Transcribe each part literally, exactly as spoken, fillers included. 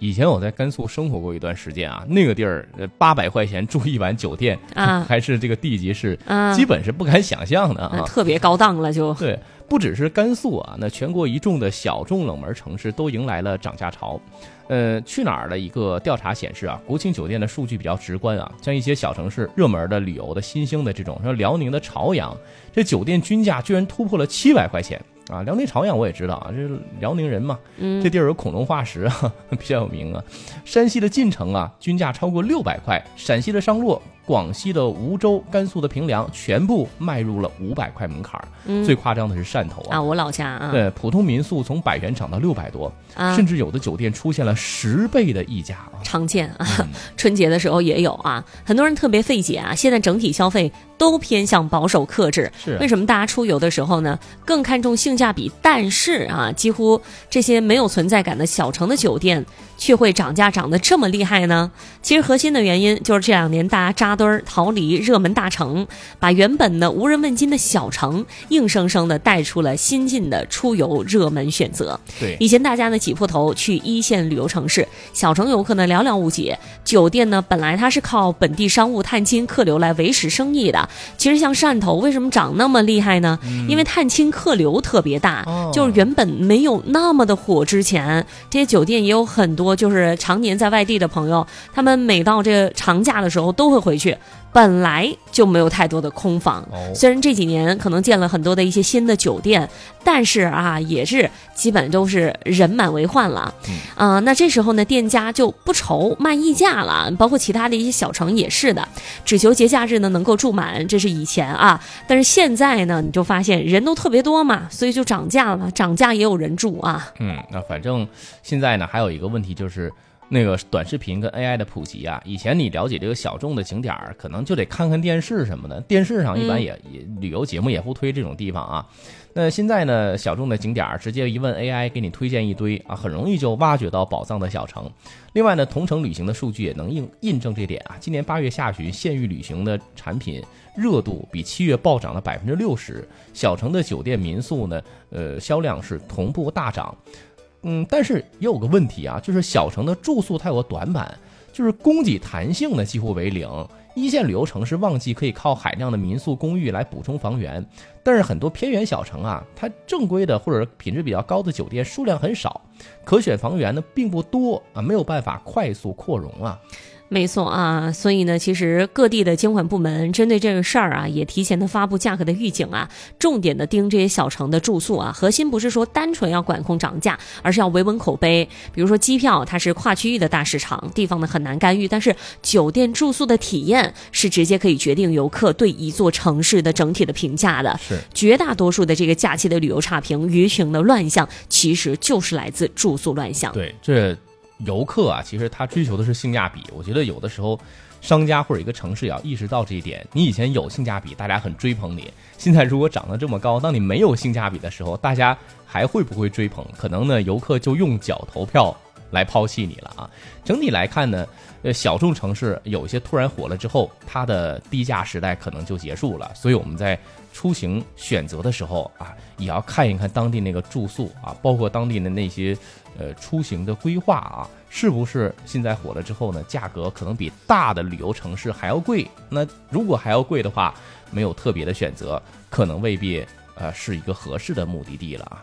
以前我在甘肃生活过一段时间啊，那个地儿八百块钱住一晚酒店啊，还是这个地级市，啊，基本是不敢想象的啊， 特别高档了就。 对，不只是甘肃啊，那全国一众的小众冷门城市都迎来了涨价潮。呃，去哪儿的一个调查显示啊，国庆酒店的数据比较直观啊，像一些小城市热门的旅游的新兴的这种，像辽宁的朝阳，这酒店均价居然突破了七百块钱。啊，辽宁朝阳我也知道啊，这是辽宁人嘛，嗯，这地儿有恐龙化石啊，比较有名啊。山西的晋城啊，均价超过六百块，陕西的商洛、广西的梧州、甘肃的平凉，全部迈入了五百块门槛。嗯，最夸张的是汕头啊， 啊，我老家啊， 对，普通民宿从百元涨到六百多，啊，甚至有的酒店出现了十倍的溢价啊， 常见啊。嗯、春节的时候也有啊，很多人特别费解啊，现在整体消费都偏向保守克制， 是为什么大家出游的时候呢，更看重性价比？但是啊，几乎这些没有存在感的小城的酒店却会涨价涨得这么厉害呢？其实核心的原因就是这两年大家扎堆儿逃离热门大城，把原本的无人问津的小城硬生生的带出了新进的出游热门选择。 对， 以前大家呢挤破头去一线旅游城市，小城游客呢寥寥无几，酒店呢本来它是靠本地商务探亲客流来维持生意的。其实像汕头为什么涨那么厉害呢？嗯、因为探亲客流特别大，哦，就是原本没有那么的火之前，这些酒店也有很多就是常年在外地的朋友，他们每到这个长假的时候都会回去，本来就没有太多的空房。哦，虽然这几年可能建了很多的一些新的酒店，但是啊，也是基本都是人满为患了。嗯，呃，那这时候呢，店家就不愁卖溢价了，包括其他的一些小城也是的，只求节假日呢能够住满，这是以前啊。但是现在呢，你就发现人都特别多嘛，所以就涨价了，涨价也有人住啊。 嗯，那反正现在呢，还有一个问题就是。那个短视频跟 A I 的普及啊，以前你了解这个小众的景点可能就得看看电视什么的，电视上一般也、嗯、也旅游节目也不推这种地方啊。那现在呢，小众的景点直接一问 A I 给你推荐一堆啊，很容易就挖掘到宝藏的小城。另外呢，同城旅行的数据也能印印证这点啊。今年八月下旬，县域旅行的产品热度比七月暴涨了百分之六十，小城的酒店民宿呢，呃，销量是同步大涨。嗯，但是也有个问题啊，就是小城的住宿它有个短板，就是供给弹性呢几乎为零。一线旅游城市旺季可以靠海量的民宿公寓来补充房源，但是很多偏远小城啊，它正规的或者品质比较高的酒店数量很少，可选房源呢并不多啊，没有办法快速扩容啊。 没错啊，所以呢，其实各地的监管部门针对这个事儿啊，也提前的发布价格的预警啊，重点的盯这些小城的住宿啊。核心不是说单纯要管控涨价，而是要维稳口碑。比如说机票，它是跨区域的大市场，地方呢很难干预，但是酒店住宿的体验是直接可以决定游客对一座城市的整体的评价的。 是绝大多数的这个假期的旅游差评、舆情的乱象，其实就是来自住宿乱象。 对，这。游客啊，其实他追求的是性价比。我觉得有的时候，商家或者一个城市也要意识到这一点。你以前有性价比，大家很追捧你；现在如果涨得这么高，当你没有性价比的时候，大家还会不会追捧？可能呢，游客就用脚投票来抛弃你了啊。整体来看呢，呃，小众城市有些突然火了之后，它的低价时代可能就结束了。所以我们在出行选择的时候啊，也要看一看当地那个住宿啊，包括当地的那些呃出行的规划啊，是不是现在火了之后呢，价格可能比大的旅游城市还要贵？那如果还要贵的话，没有特别的选择，可能未必呃是一个合适的目的地了啊。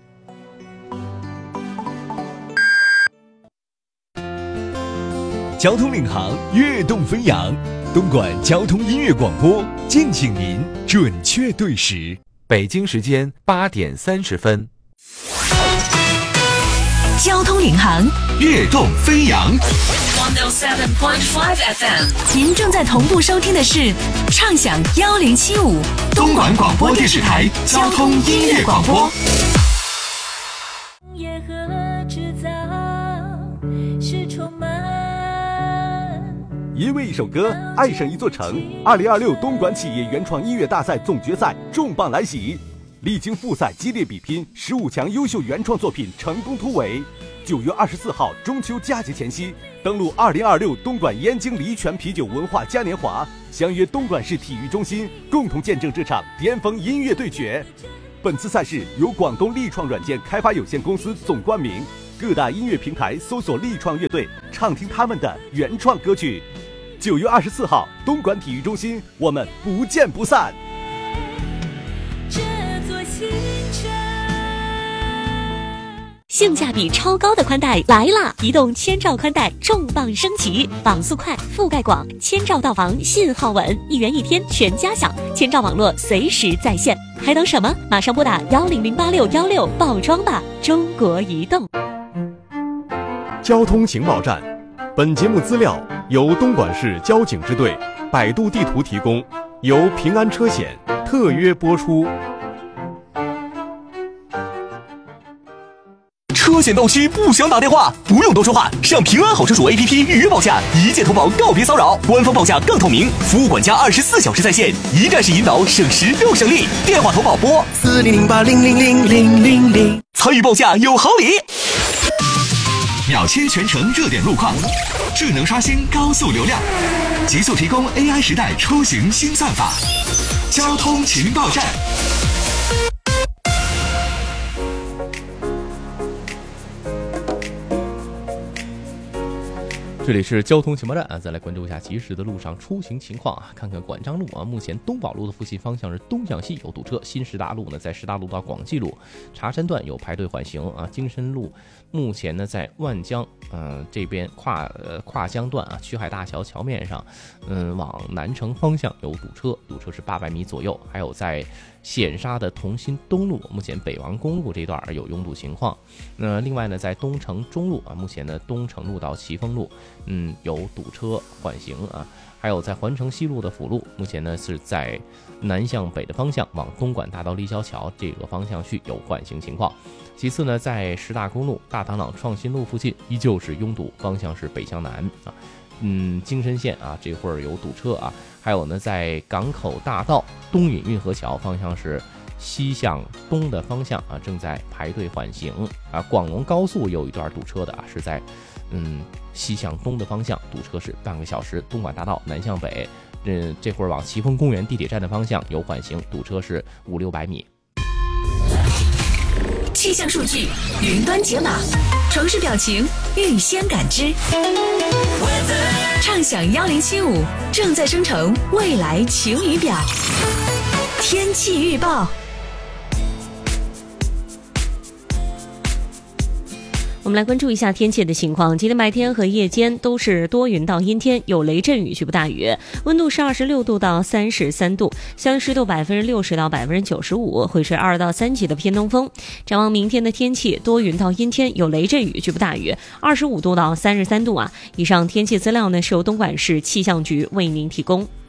交通领航，跃动飞扬，东莞交通音乐广播，敬请您准确对时。 北京时间八点三十分。 交通领航，跃动飞扬。 一零七点五 F M， 您正在同步收听的是畅享一零七五东莞广播电视台交通音乐广播。 野和制造是充满。 因为一首歌爱上一座城，二零二六东莞企业原创音乐大赛总决赛重磅来袭，历经复赛激烈比拼，十五强优秀原创作品成功突围。九月二十四号中秋佳节前夕，登陆二零二六东莞燕京黎泉啤酒文化嘉年华，相约东莞市体育中心，共同见证这场巅峰音乐对决。本次赛事由广东力创软件开发有限公司总冠名， 各大音乐平台搜索力创乐队，畅听他们的原创歌曲。九月二十四号，东莞体育中心，我们不见不散。 这座新城， 性价比超高的宽带来啦！移动千兆宽带重磅升级，网速快，覆盖广，千兆到防，信号稳，一元一天全家享，千兆网络随时在线，还等什么？马上拨打幺零零八六幺六报装吧！中国移动。 交通情报站，本节目资料由东莞市交警支队、百度地图提供，由平安车险特约播出。 车险到期不想打电话，不用多说话，上平安好车主 A P P 预约报价，一键投保，告别骚扰，官方报价更透明，服务管家二十四小时在线，一站式引导，省时又省力。电话投保拨四零零八零零零零零零，参与报价有好礼。 秒切全程热点路况，智能刷新高速流量，极速提供 A I 时代出行新算法。交通情报站。 这里是交通情报站啊，再来关注一下及时的路上出行情况啊。看看管章路啊，目前东宝路的附近方向是东向西有堵车，新师大路呢在师大路到广济路茶山段有排队缓行啊。京深路目前呢在万江嗯、呃、这边跨呃跨江段啊，曲海大桥桥面上嗯往南城方向有堵车，堵车是八百米左右。还有在显沙的同心东路，目前北王公路这段有拥堵情况。那另外呢，在东城中路啊，目前呢东城路到奇峰路，嗯有堵车缓行啊。还有在环城西路的辅路，目前呢是在南向北的方向往东莞大道立交桥这个方向去有缓行情况。其次呢，在十大公路大塘朗创新路附近依旧是拥堵，方向是北向南啊。嗯，京深线啊这会儿有堵车啊。还有呢，在港口大道东引运河桥方向是西向东的方向啊，正在排队缓行啊。广龙高速有一段堵车的啊，是在嗯西向东的方向，堵车是半个小时。东莞大道南向北，嗯这会儿往奇峰公园地铁站的方向有缓行，堵车是五六百米。 气象数据云端解码，城市表情预先感知。畅享幺零七五正在生成未来晴雨表。天气预报。 我们来关注一下天气的情况。今天白天和夜间都是多云到阴天，有雷阵雨，局部大雨。温度是二十六度到三十三度，相对湿度百分之六十到百分之九十五，会吹二到三级的偏东风。展望明天的天气，多云到阴天，有雷阵雨，局部大雨，二十五度到三十三度啊。以上天气资料呢是由东莞市气象局为您提供。